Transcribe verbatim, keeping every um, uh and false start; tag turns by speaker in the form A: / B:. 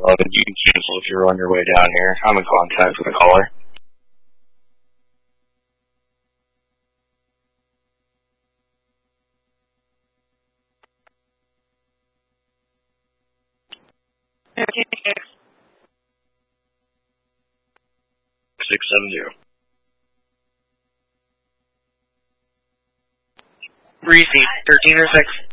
A: eleven. You can cancel if you're on your way down here. I'm in contact with the caller. six seven zero.
B: Receipt, thirteen or six.